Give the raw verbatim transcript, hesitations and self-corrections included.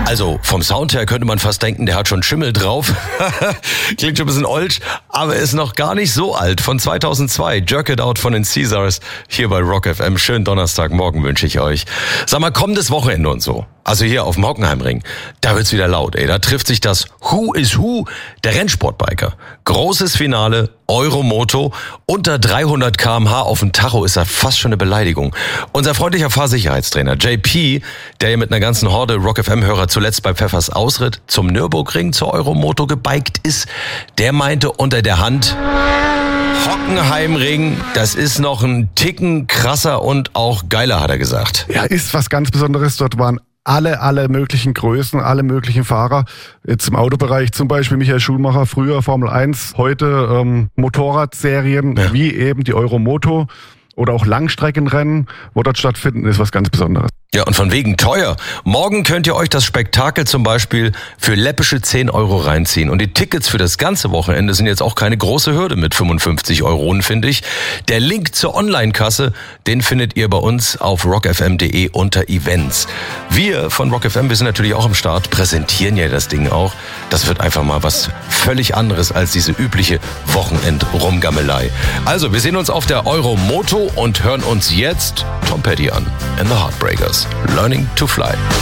Also vom Sound her könnte man fast denken, der hat schon Schimmel drauf. Klingt schon ein bisschen old, aber ist noch gar nicht so alt. Von zweitausendzwei, Jerk It Out von den Caesars, hier bei Rock F M. Schönen Donnerstagmorgen wünsche ich euch. Sag mal, kommendes Wochenende und so. Also hier auf dem Hockenheimring, da wird's wieder laut, ey. Da trifft sich das Who is Who der Rennsportbiker. Großes Finale, Euromoto, unter dreihundert Kilometer pro Stunde auf dem Tacho ist ja fast schon eine Beleidigung. Unser freundlicher Fahrsicherheitstrainer J P, der ja mit einer ganzen Horde Rock F M-Hörer zuletzt bei Pfeffers Ausritt zum Nürburgring zur Euromoto gebiked ist, der meinte unter der Hand, Hockenheimring, das ist noch ein Ticken krasser und auch geiler, hat er gesagt. Ja, ist was ganz Besonderes. Dort waren alle, alle möglichen Größen, alle möglichen Fahrer. Jetzt im Autobereich zum Beispiel Michael Schumacher, früher Formel eins, heute ähm, Motorradserien, ja, wie eben die Euromoto oder auch Langstreckenrennen, wo dort stattfinden, ist was ganz Besonderes. Ja, und von wegen teuer. Morgen könnt ihr euch das Spektakel zum Beispiel für läppische zehn Euro reinziehen. Und die Tickets für das ganze Wochenende sind jetzt auch keine große Hürde mit fünfundfünfzig Euro, finde ich. Der Link zur Online-Kasse, den findet ihr bei uns auf rock f m punkt d e unter Events. Wir von Rock F M, wir sind natürlich auch am Start, präsentieren ja das Ding auch. Das wird einfach mal was völlig anderes als diese übliche Wochenend-Rumgammelei. Also, wir sehen uns auf der Euromoto und hören uns jetzt Tom Petty an. And the Heartbreakers. Learning to Fly.